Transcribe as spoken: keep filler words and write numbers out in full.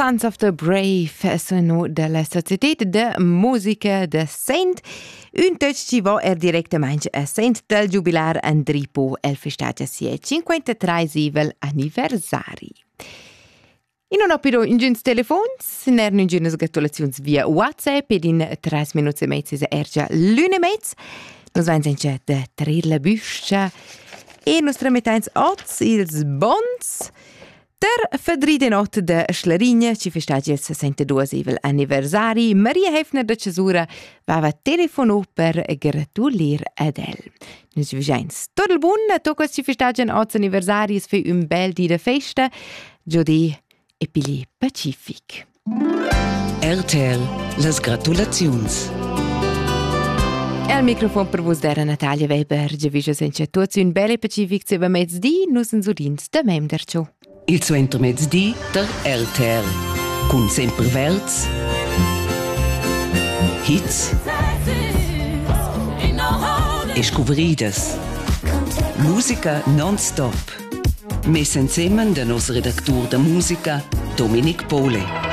Sons of the Brave sono della Società de Musica de Saint. Un touch ci va er directamente a Saint del jubilar Andripo el festagia sia cinquantatreisivel anniversari. In un opido in giuns telefons, ner in giuns gratulazions via WhatsApp ed in tre minuti e mezzo se ergia lune mezzo. Nos vain senza de trir la buscia e nos trametans oz ils bons. Der fadride not de Schlarigna ci festagia il sessantaduesivel anniversari. Maria Hefner de Cesura vava telefono per gratulir ad el. Nos vigens tot il bun, tocca ci festagian oz anniversari fe un bel di de festa. Giudi e pili pacific. R T L, las gratulazions. El microfon per vos dera Natalia Weber, giavisce senza tutti un bel pacific zeva mezzdi, nus en sudins de mem dercio. Il suo intermezdi der R T L. Cun sempre verz. Hits. E scuveridas. Musica non-stop. Mess insieme da nos redaktur da musica, Dominic Pole.